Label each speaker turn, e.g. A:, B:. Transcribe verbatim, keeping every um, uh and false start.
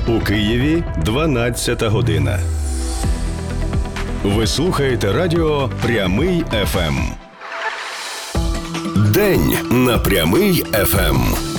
A: У Києві дванадцята година. Ви слухаєте радіо «Прямий еф ем». День на «Прямий еф ем».